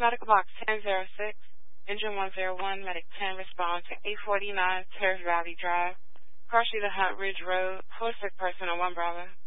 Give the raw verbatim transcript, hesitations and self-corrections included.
Medical Box ten oh six, Engine one oh one, Medic ten, respond to eight forty-nine Terrace Valley Drive, Car Street, Hunt Ridge Road, for a sick person on one Bravo.